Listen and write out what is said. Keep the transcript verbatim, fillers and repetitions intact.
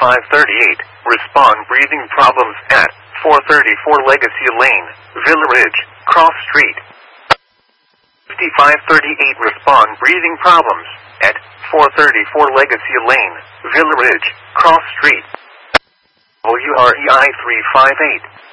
fifty-five thirty-eight, respond breathing problems at four thirty-four Legacy Lane, Villa Ridge, Cross Street. fifty-five thirty-eight, respond breathing problems at four thirty-four Legacy Lane, Villa Ridge, Cross Street. W R E I three five eight.